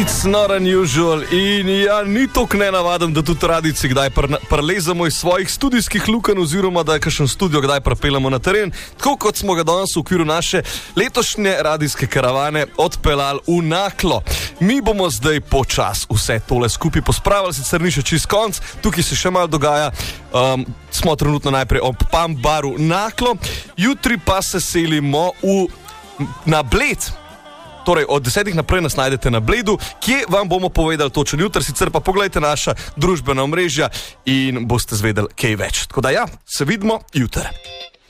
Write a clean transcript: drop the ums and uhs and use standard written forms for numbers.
It's not unusual in ja, ni toliko nenavaden, da tudi radici kdaj prelezamo iz svojih studijskih lukenj oziroma da je kakšen studio kdaj prepeljamo na teren, tako kot smo ga danes v okviru naše letošnje radijske karavane odpeljali v Naklo. Mi bomo zdaj počas vse tole skupaj pospravili, sicer ni še čist konc, tukaj se še malo dogaja. Smo trenutno najprej ob Pump baru Naklo, jutri pa se selimo na Bled. Torej, od 10 naprej nas najdete na Bledu, kje vam bomo povedali točen jutri, sicer pa pogledajte naša družbena omrežja in boste zvedeli kaj več. Tako da ja, se vidimo jutri.